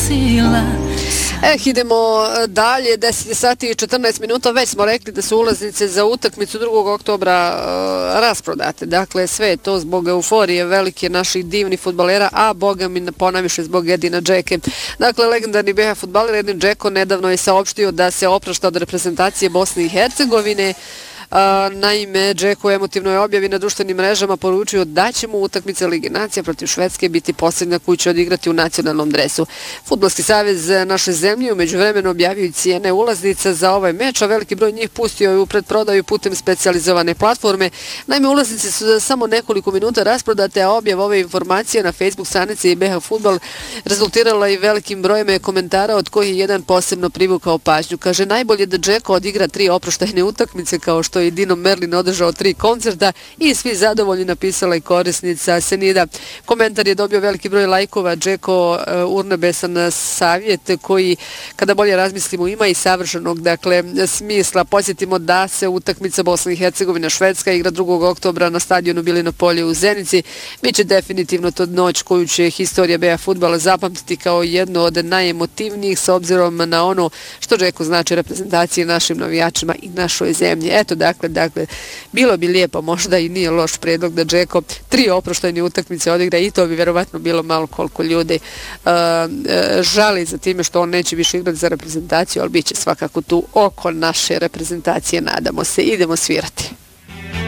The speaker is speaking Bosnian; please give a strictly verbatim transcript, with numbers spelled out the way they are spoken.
Eh, idemo dalje, deset sati i četrnaest minuta, već smo rekli da su ulaznice za utakmicu drugog oktobra uh, rasprodate. Dakle, sve je to zbog euforije velike naših divnih fudbalera, a boga mi ponajviše zbog Edina Džeke. Dakle, legendarni B H fudbaler Edin Džeko nedavno je saopštio da se oprašta od reprezentacije Bosne i Hercegovine. Uh, naime, Džeko emotivno je objavi na društvenim mrežama poručio da će mu utakmica Lige nacija protiv Švedske biti posljednja koju će odigrati u nacionalnom dresu. Fudbalski savez naše zemlje u međuvremenu objavio i cijene ulaznica za ovaj meč, a veliki broj njih pustio je u predprodaju putem specijalizovane platforme. Naime, ulaznice su za samo nekoliko minuta rasprodate, a objav ove informacije na Facebook stranici i B H Fudbal rezultirala i velikim brojem komentara, od kojih je jedan posebno privukao pažnju. Kaže, najbolje da Džeko odigra tri oproštajne utakmice, kao što je Dino Merlin održao tri koncerta, i svi zadovoljni, napisala i korisnica Senida. Komentar je dobio veliki broj lajkova. Džeko uh, urnebesan savjet koji, kada bolje razmislimo, ima i savršenog dakle, smisla. Posjetimo da se utakmica Bosna i Hercegovina Švedska igra drugog oktobra na stadionu Bilino polje u Zenici. Biće definitivno to noć koju će historija B H fudbala zapamtiti kao jedno od najemotivnijih, s obzirom na ono što Džeko znači reprezentacije našim navijačima i našoj zemlji. Eto, dakle, dakle, bilo bi lijepo, možda i nije loš predlog da Džeko tri oproštajne utakmice odigra, i to bi vjerovatno bilo malo koliko ljudi uh, uh, žali za time što on neće više igrati za reprezentaciju, ali bit će svakako tu oko naše reprezentacije, nadamo se. Idemo svirati.